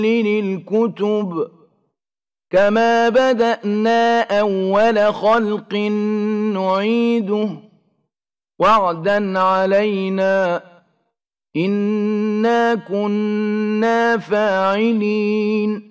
الكتب كما بدأنا أول خلق نعيده وعدا علينا إنا كنا فاعلين